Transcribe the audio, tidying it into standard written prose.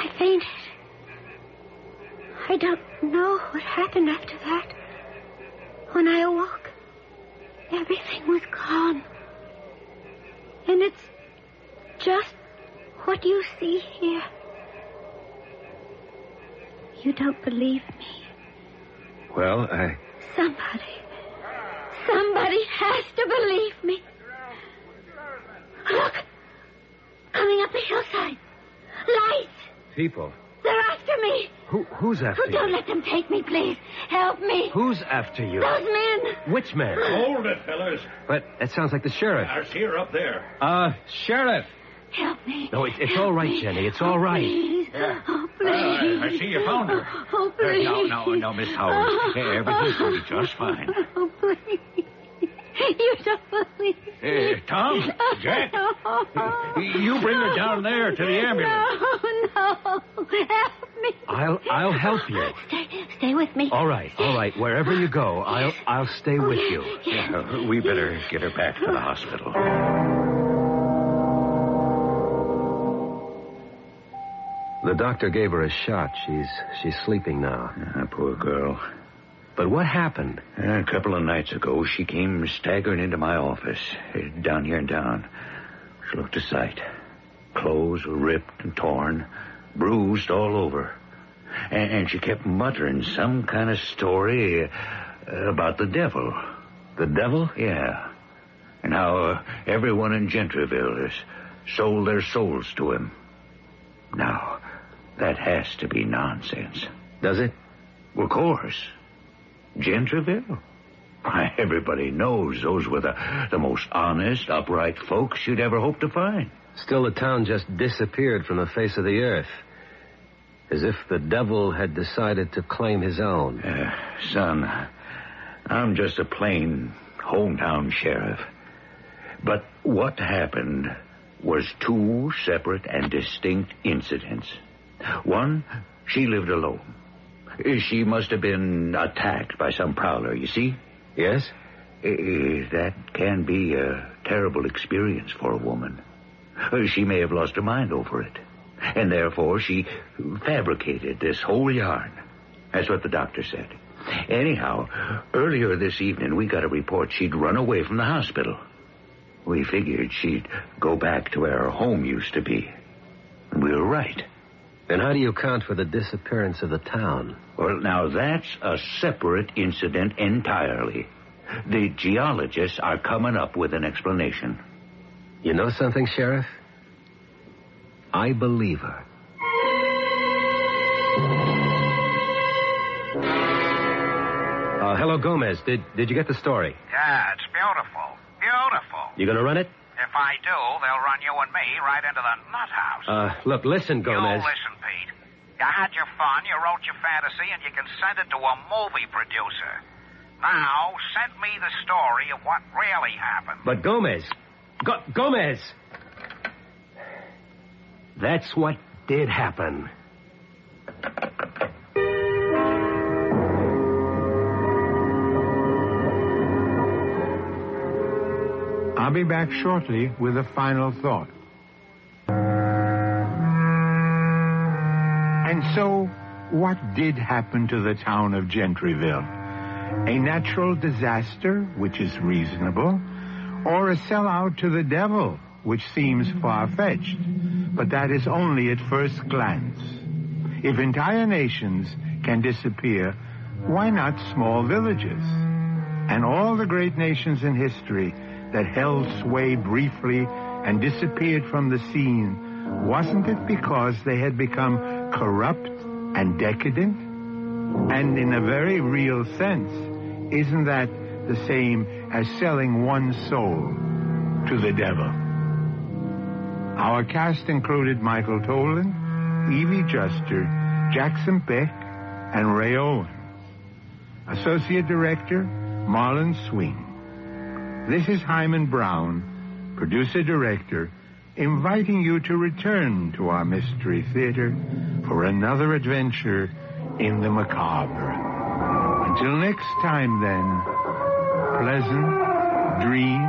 I fainted. I don't know what happened after that. When I awoke, everything was gone. And it's just what you see here. You don't believe me. Well, Somebody has to believe me. Look. Coming up the hillside. Lights. People. They're after me. Who's after you? Don't let them take me, please. Help me. Who's after you? Those men. Which men? Hold it, fellas. But it sounds like the sheriff. I see her up there. Sheriff. Help me. No, it's all right, Jenny. It's all right. Please. Yeah. Oh, please. I see you found her. Oh, please. No, Miss Howard. Everything's going to be just fine. Oh, please. You don't believe me. Tom, Jack, you bring her down there to the ambulance. No. Help me. I'll help you. Stay with me. All right. Wherever you go, I'll stay with you. Yeah, we better get her back to the hospital. The doctor gave her a shot. She's sleeping now. Poor girl. But what happened? A couple of nights ago, she came staggering into my office, down here in town. She looked a sight. Clothes were ripped and torn, bruised all over. And she kept muttering some kind of story about the devil. The devil? Yeah. And how everyone in Gentryville has sold their souls to him. Now, that has to be nonsense. Does it? Of course. Gentryville? Why, everybody knows those were the most honest, upright folks you'd ever hope to find. Still, the town just disappeared from the face of the earth. As if the devil had decided to claim his own. Son, I'm just a plain hometown sheriff. But what happened was two separate and distinct incidents. One, she lived alone. She must have been attacked by some prowler, you see? Yes? That can be a terrible experience for a woman. She may have lost her mind over it. And therefore she fabricated this whole yarn. That's what the doctor said. Anyhow, earlier this evening we got a report she'd run away from the hospital. We figured she'd go back to where her home used to be. And we were right. And how do you account for the disappearance of the town? Well, now, that's a separate incident entirely. The geologists are coming up with an explanation. You know something, Sheriff? I believe her. Hello, Gomez. Did you get the story? Yeah, it's beautiful. Beautiful. You gonna run it? If I do, they'll run you and me right into the nut house. Look, listen, Gomez. You listen, Pete. You had your fun, you wrote your fantasy, and you can send it to a movie producer. Now, send me the story of what really happened. But Gomez. Gomez! That's what did happen. I'll be back shortly with a final thought. And so, what did happen to the town of Gentryville? A natural disaster, which is reasonable, or a sellout to the devil, which seems far-fetched, but that is only at first glance. If entire nations can disappear, why not small villages? And all the great nations in history that held sway briefly and disappeared from the scene, wasn't it because they had become corrupt and decadent? And in a very real sense, isn't that the same as selling one's soul to the devil? Our cast included Michael Tolan, Evie Juster, Jackson Beck, and Ray Owens. Associate Director, Marlon Swing. This is Hyman Brown, Producer-Director, inviting you to return to our Mystery Theater for another adventure in the macabre. Until next time, then, pleasant dreams.